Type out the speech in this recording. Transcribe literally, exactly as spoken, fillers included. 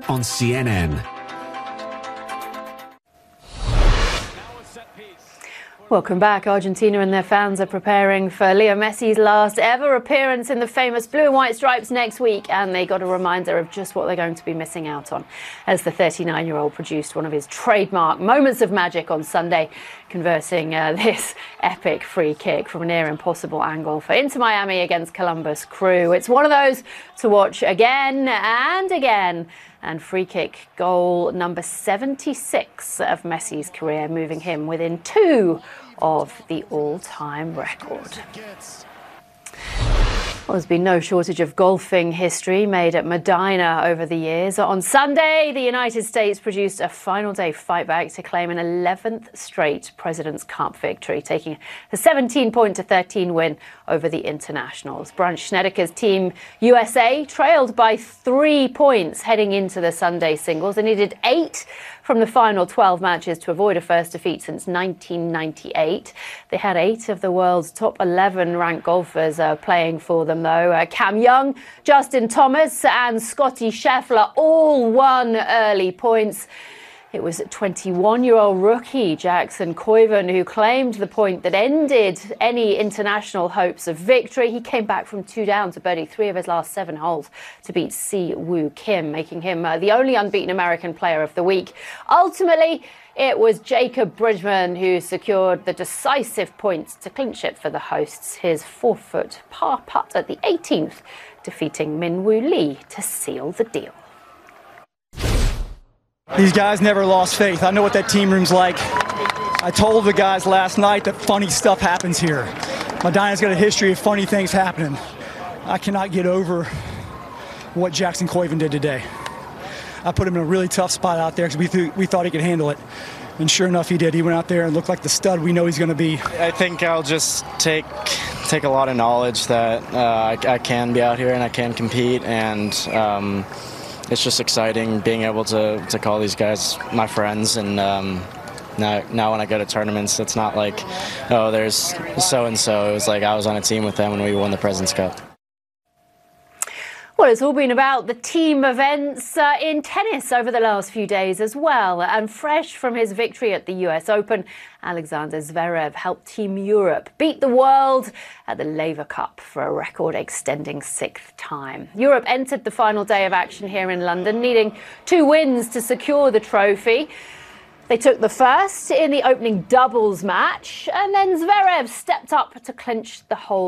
on C N N. Welcome back. Argentina and their fans are preparing for Leo Messi's last ever appearance in the famous blue and white stripes next week, and they got a reminder of just what they're going to be missing out on as the thirty-nine-year-old produced one of his trademark moments of magic on Sunday, converting uh, this epic free kick from a near impossible angle for Inter Miami against Columbus Crew. It's one of those to watch again and again. And free kick goal number seventy-six of Messi's career, moving him within two of the all-time record. Well, there's been no shortage of golfing history made at Medinah over the years. On Sunday, the United States produced a final day fight back to claim an eleventh straight President's Cup victory, taking a seventeen point to thirteen win over the Internationals. Brandt Snedeker's team U S A trailed by three points heading into the Sunday singles. They needed eight from the final twelve matches to avoid a first defeat since nineteen ninety-eight. They had eight of the world's top eleven ranked golfers uh, playing for them, though. Uh, Cam Young, Justin Thomas and Scottie Scheffler all won early points. It was twenty-one-year-old rookie Jackson Koivu who claimed the point that ended any international hopes of victory. He came back from two down to birdie three of his last seven holes to beat Si Woo Kim, making him uh, the only unbeaten American player of the week. Ultimately, it was Jacob Bridgman who secured the decisive points to clinch it for the hosts. His four-foot par putt at the eighteenth, defeating Min Woo Lee to seal the deal. These guys never lost faith. I know what that team room's like. I told the guys last night that funny stuff happens here. Medinah's got a history of funny things happening. I cannot get over what Jackson Koivu did today. I put him in a really tough spot out there because we, th- we thought he could handle it. And sure enough, he did. He went out there and looked like the stud we know he's going to be. I think I'll just take take a lot of knowledge that uh, I, I can be out here and I can compete, and um, it's just exciting being able to, to call these guys my friends. And um, now, now when I go to tournaments, it's not like, oh, there's so-and-so. It was like I was on a team with them when we won the President's Cup. Well, it's all been about the team events uh, in tennis over the last few days as well. And fresh from his victory at the U S Open, Alexander Zverev helped Team Europe beat the world at the Laver Cup for a record-extending sixth time. Europe entered the final day of action here in London, needing two wins to secure the trophy. They took the first in the opening doubles match, and then Zverev stepped up to clinch the whole